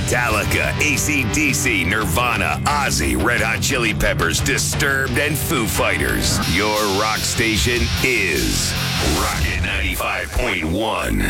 Metallica, AC/DC, Nirvana, Ozzy, Red Hot Chili Peppers, Disturbed, and Foo Fighters. Your rock station is Rocket 95.1.